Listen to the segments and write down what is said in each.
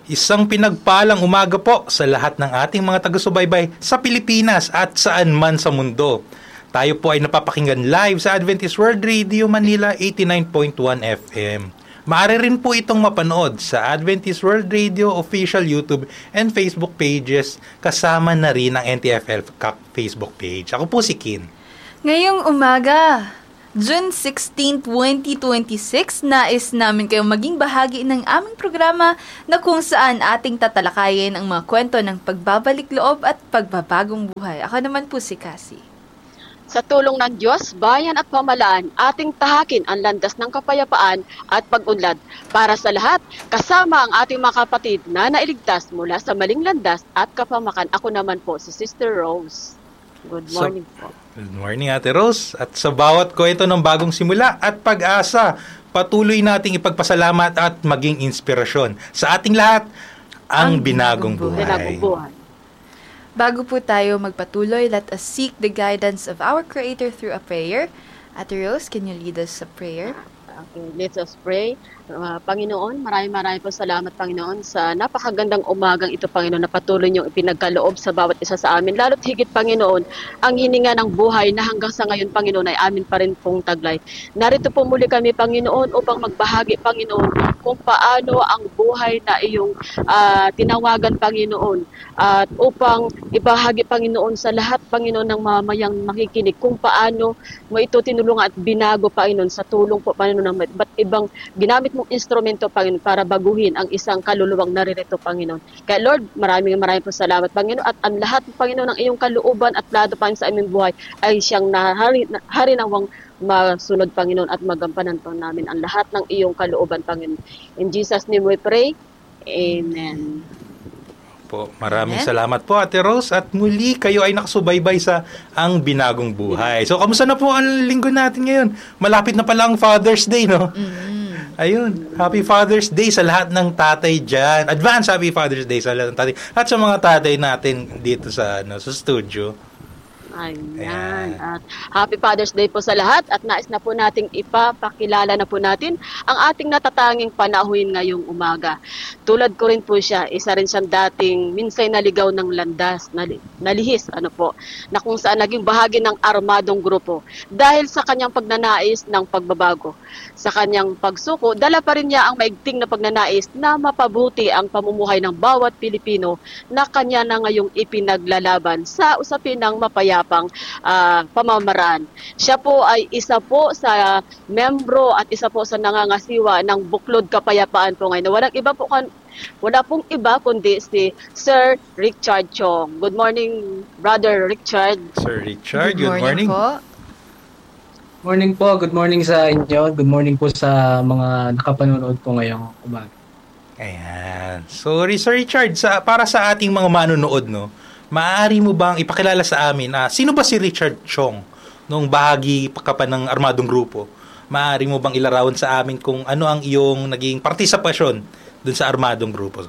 Isang pinagpalang umaga po sa lahat ng ating mga taga-subaybay sa Pilipinas at saan man sa mundo. Tayo po ay napapakinggan live sa Adventist World Radio Manila 89.1 FM. Maaari rin po itong mapanood sa Adventist World Radio official YouTube and Facebook pages, kasama na rin ang NTFL Facebook page. Ako po si Kin. Ngayong umaga, June 16, 2026, nais namin kayong maging bahagi ng aming programa na kung saan ating tatalakayin ang mga kwento ng pagbabalik loob at pagbabagong buhay. Ako naman po si Cassie. Sa tulong ng Diyos, bayan at pamalaan, ating tahakin ang landas ng kapayapaan at pag-unlad para sa lahat, kasama ang ating mga kapatid na nailigtas mula sa maling landas at kapamakan. Ako naman po si Sister Rose. Good morning po. Good morning, Ate Rose. At sa bawat kwento ng bagong simula at pag-asa, patuloy nating ipagpasalamat at maging inspirasyon sa ating lahat, ang binagong buhay. Bago po tayo magpatuloy, let us seek the guidance of our Creator through a prayer. Ate Rose, can you lead us sa prayer? Okay, let us pray. Panginoon, maraming po salamat, Panginoon, sa napakagandang umagang ito, Panginoon, na patuloy niyong ipinagkaloob sa bawat isa sa amin. Lalo't higit, Panginoon, ang hininga ng buhay na hanggang sa ngayon, Panginoon, ay amin pa rin pong taglay. Narito po muli kami, Panginoon, upang magbahagi, Panginoon, kung paano ang buhay na iyong tinawagan, Panginoon, at upang ibahagi, Panginoon, sa lahat, Panginoon, ng mamayang makikinig, kung paano mo ito tinulungan at binago, Panginoon, sa tulong po, Panginoon, ng ba't ibang ginamit mong instrumento, Panginoon, para baguhin ang isang kaluluwang naririto, Panginoon. Kaya Lord, maraming po salamat, Panginoon, at ang lahat, Panginoon, ng iyong kalooban at plano, Panginoon, sa aming buhay ay siyang harinawang masunod, Panginoon, at magampanan po namin ang lahat ng iyong kalooban, Panginoon. In Jesus' name we pray. Amen. Maraming salamat po, Ate Rose, at muli kayo ay nakasubaybay sa Ang Binagong Buhay. So, kamusta na po ang linggo natin ngayon? Malapit na pala ang Father's Day, no? Ayun, Happy Father's Day sa lahat ng tatay dyan. Advance Happy Father's Day sa lahat ng tatay. At sa mga tatay natin dito sa studio. Ayan. At Happy Father's Day po sa lahat, at nais na po nating ipapakilala na po natin ang ating natatanging panauhin ngayong umaga. Tulad ko rin po siya, isa rin siyang dating minsay naligaw ng landas, nalihis, na kung saan naging bahagi ng armadong grupo. Dahil sa kanyang pagnanais ng pagbabago, sa kanyang pagsuko, dala pa rin niya ang maigting na pagnanais na mapabuti ang pamumuhay ng bawat Pilipino na kanya na ngayong ipinaglalaban sa usapin ng mapayapang pamamaraan. Siya po ay isa po sa membro at isa po sa nangangasiwa ng Buklod Kapayapaan po ngayon. Wala pong iba kundi si Sir Richard Chong. Good morning, Brother Richard. Sir Richard, good morning po. Morning po, good morning sa inyo. Good morning po sa mga nakapanonood po ngayong umaga. Ayan. So, Sir Richard, para sa ating mga manonood, no, maaari mo bang ipakilala sa amin, sino ba si Richard Chong nung bahagi ka pa ng armadong grupo? Maaari mo bang ilarawan sa amin kung ano ang iyong naging partisipasyon dun sa armadong grupo?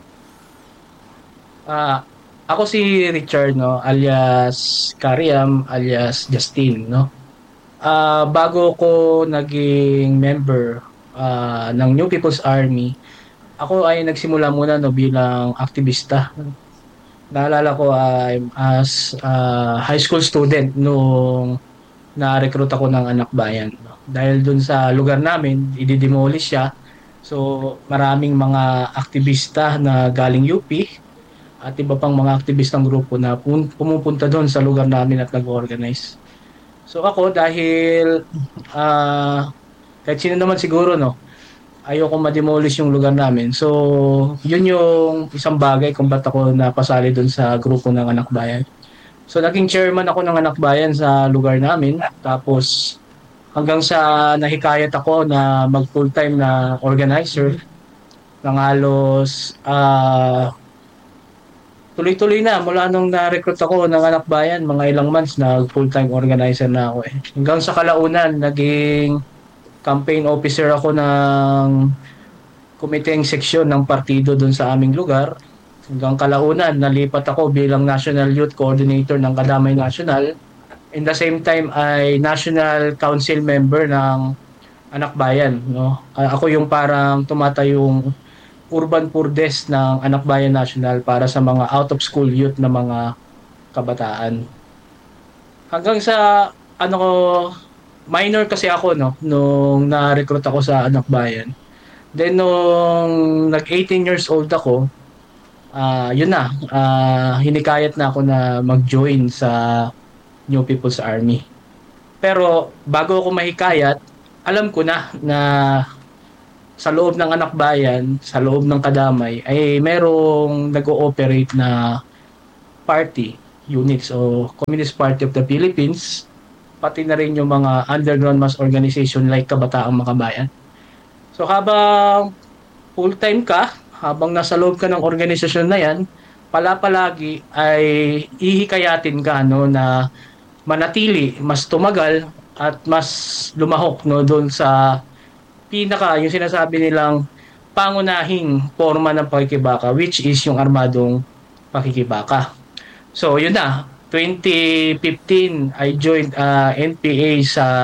Ako si Richard, no, alias Kariam, alias Justin, no. Bago ko naging member ng New People's Army, ako ay nagsimula muna, no, bilang aktivista. Naalala ko as high school student nung na-recruit ako ng Anak Bayan. No? Dahil dun sa lugar namin, i-demolish siya. So, maraming mga aktivista na galing UP at iba pang mga aktivistang grupo na pumupunta doon sa lugar namin at nag-organize. So ako, dahil kahit sino naman siguro, no, ayoko ma-demolish yung lugar namin. So, yun yung isang bagay kung ba't ako napasali doon sa grupo ng Anak Bayan. So, naging chairman ako ng Anak Bayan sa lugar namin. Tapos, hanggang sa nahikayat ako na mag-full-time na organizer ng halos tuloy-tuloy na mula nung na-recruit ako ng Anak Bayan, mga ilang months na full-time organizer na ako. Hanggang sa kalaunan, naging campaign officer ako ng komiteng seksyon ng partido doon sa aming lugar. Hanggang kalaunan, nalipat ako bilang National Youth Coordinator ng Kadamay National. In the same time, ay National Council member ng Anak Bayan. No? Ako yung parang tumatayong urban poor desk ng Anak Bayan National para sa mga out-of-school youth na mga kabataan. Hanggang sa ko, minor kasi ako no nung na-recruit ako sa Anak Bayan. Then nung nag-18 years old ako, yun na, hinikayat na ako na mag-join sa New People's Army. Pero bago ako mahikayat, alam ko na sa loob ng Anak Bayan, sa loob ng Kadamay, ay merong nag-ooperate na party units o Communist Party of the Philippines, pati na rin yung mga underground mass organization like Kabataang Makabayan. So habang full-time ka, habang nasa loob ka ng organisasyon na yan, palagi ay ihikayatin ka no, na manatili, mas tumagal at mas lumahok no, doon sa yung sinasabi nilang pangunahing forma ng pakikibaka, which is yung armadong pakikibaka. So yun na, 2015 I joined NPA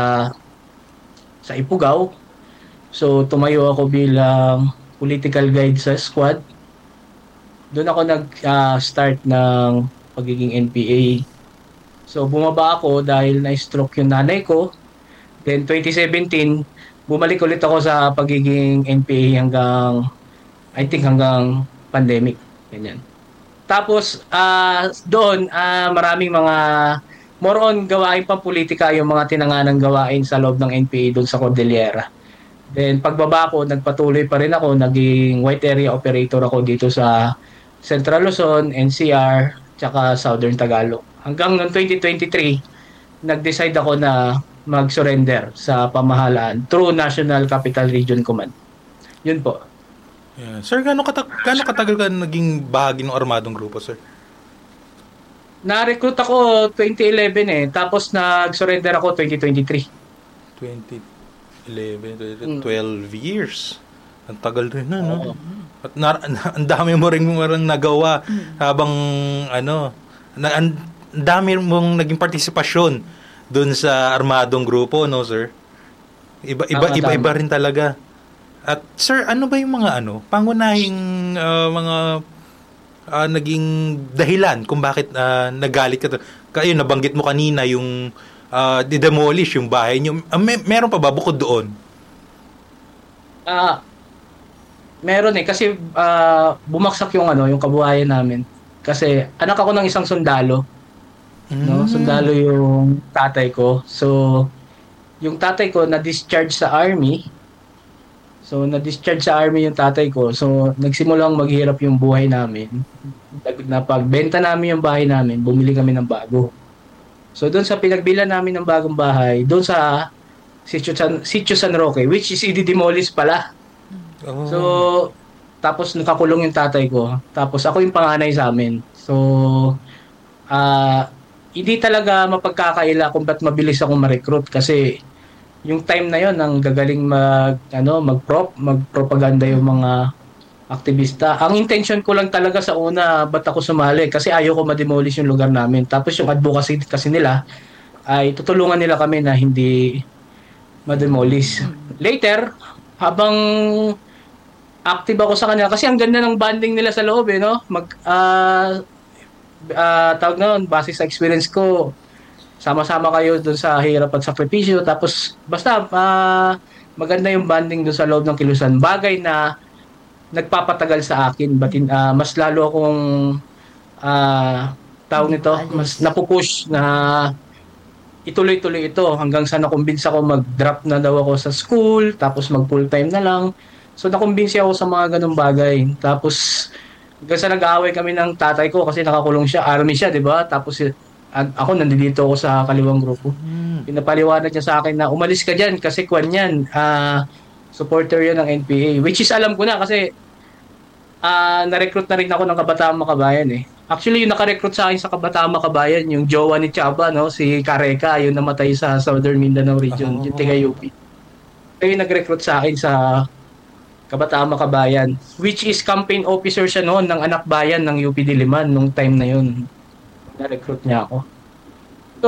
sa Ifugao. So tumayo ako bilang political guide sa squad. Doon ako nag-start ng pagiging NPA. So bumaba ako dahil na-stroke yung nanay ko. Then 2017, bumalik ulit ako sa pagiging NPA hanggang pandemic. Ganyan. Tapos doon maraming mga more on gawain pang politika yung mga tinanganang gawain sa loob ng NPA doon sa Cordillera. Then pagbaba ko, nagpatuloy pa rin ako, naging white area operator ako dito sa Central Luzon, NCR, tsaka Southern Tagalog. Hanggang noong 2023, nag-decide ako na mag-surrender sa pamahalaan through National Capital Region Command. Yun po. Yeah. Sir, gaano katagal ka naging bahagi ng armadong grupo, sir? Na-recruit ako 2011 tapos nag-surrender ako 2023. 12 years. Ang tagal rin na, no? At ang dami mo rin nagawa habang ang dami mong naging partisipasyon doon sa armadong grupo, no, sir? Iba rin talaga. At sir, ano ba yung mga pangunahing mga naging dahilan kung bakit nagalit ka? Kayo nabanggit mo kanina yung di-demolish yung bahay niyo. Meron pa ba bukod doon? Meron kasi bumaksak yung yung kabuhayan namin. Kasi anak ako ng isang sundalo. No, sundalo yung tatay ko. So yung tatay ko na-discharge sa army. So na-discharge sa army yung tatay ko. So nagsimulang maghirap yung buhay namin. Napagbenta namin yung bahay namin, bumili kami ng bago. So doon sa pinagbilan namin ng bagong bahay, doon sa Sitio San Roque, which is i-demolish pala. Oh. So tapos nakakulong yung tatay ko. Tapos ako yung panganay sa amin. So hindi talaga mapagkakaila kung ba't mabilis akong ma-recruit kasi yung time na yon ang gagaling magpropaganda yung mga aktivista. Ang intention ko lang talaga sa una, ba't ako sumali? Kasi ayaw ko ma-demolish yung lugar namin. Tapos yung advocacy kasi nila, ay tutulungan nila kami na hindi ma-demolish. Later, habang active ako sa kanila, kasi ang ganda ng bonding nila sa loob, no? Tawag na yun, base sa experience ko, sama-sama kayo dun sa hirap at sakripisyo. Tapos, basta, maganda yung bonding dun sa loob ng kilusan. Bagay na nagpapatagal sa akin, mas lalo akong tawag nito, mas napupush na ituloy-tuloy ito hanggang sa nakumbinsa ako mag-drop na daw ako sa school, tapos mag full-time na lang. So nakumbinsi ako sa mga ganung bagay. Tapos hanggang sa nag-aaway kami ng tatay ko kasi nakakulong siya, army siya, 'di ba? Tapos ako nandito ako sa kaliwang grupo. Pinapaliwanag niya sa akin na umalis ka diyan kasi kwan yan. Supporter yun ng NPA, which is alam ko na kasi na-recruit na rin ako ng Kabataang Makabayan Actually, yung naka-recruit sa akin sa Kabataang Makabayan, yung jowa ni Chaba, no? Si Kareka, yung namatay sa Southern Mindanao region, yung taga-UP. Yung nag-recruit sa akin sa Kabataang Makabayan, which is campaign officer siya noon ng Anak Bayan ng UP Diliman nung time na yun. Na-recruit niya ako. So,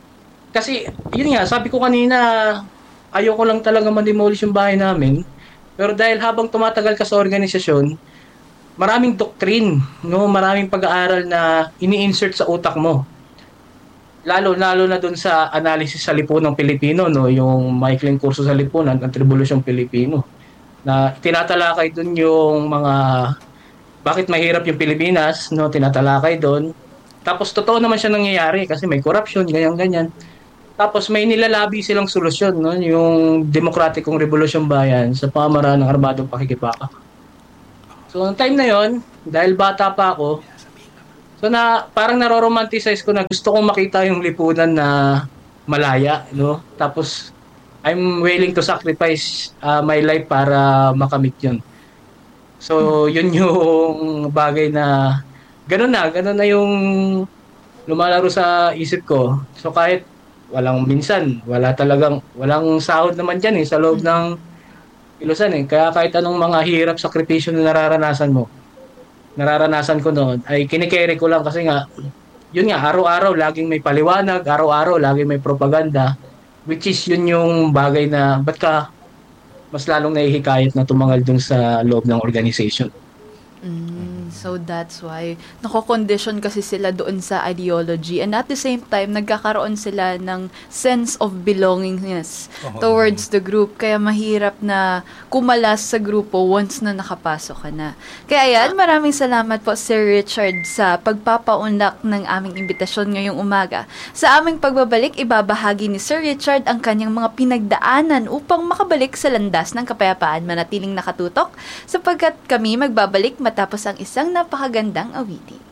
kasi, yun nga, sabi ko kanina, ayoko lang talaga ma-demolish yung bahay namin. Pero dahil habang tumatagal ka sa organisasyon, maraming doctrine, no? Maraming pag-aaral na ini-insert sa utak mo. Lalo na doon sa analysis sa lipunang Pilipino, no? Yung maikling kurso sa lipunan, ang Tribulasyong Pilipino. Na tinatalakay doon yung mga bakit mahirap yung Pilipinas, no? Tinatalakay doon. Tapos totoo naman siya nangyayari kasi may corruption, ganyan-ganyan. Tapos may nilalabi silang solusyon, no? Yung demokratikong revolusyon bayan sa pamamaraan ng armadong pakikibaka. So, noong time na yon, dahil bata pa ako, so parang naro-romanticize ko na gusto kong makita yung lipunan na malaya, no? Tapos, I'm willing to sacrifice my life para makamit yun. So, yun yung bagay na ganun na yung lumalaro sa isip ko. So, kahit walang sahod naman dyan sa loob ng ilusan Kaya kahit anong mga hirap, sakripisyo na nararanasan ko noon, ay kinikerry ko lang kasi nga, yun nga, araw-araw laging may paliwanag, araw-araw laging may propaganda, which is yun yung bagay na, ba't ka mas lalong nahihikayat na tumangal dun sa loob ng organization. So that's why nako-condition kasi sila doon sa ideology, and at the same time nagkakaroon sila ng sense of belongingness towards the group, kaya mahirap na kumalas sa grupo once na nakapasok ka na. Kaya yan, maraming salamat po Sir Richard sa pagpapaunlak ng aming imbitasyon ngayong umaga. Sa aming pagbabalik, ibabahagi ni Sir Richard ang kanyang mga pinagdaanan upang makabalik sa landas ng kapayapaan. Manatiling nakatutok sapagkat kami magbabalik matapos ang isang napakagandang awitin.